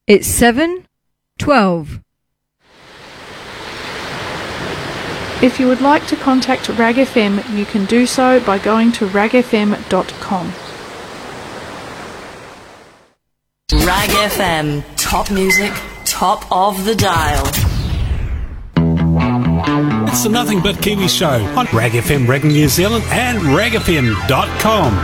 It's 7:12. If you would like to contact RAG FM, you can do so by going to ragfm.com. RAG FM, top music, top of the dial. It's the Nothing But Kiwi Show on RAG FM, RAG New Zealand and ragfm.com.